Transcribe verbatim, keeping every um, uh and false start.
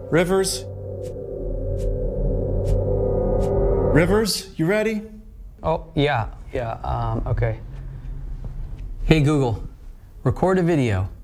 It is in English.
Rivers? Rivers, you ready? Oh, yeah, yeah, um, okay. Hey Google, record a video.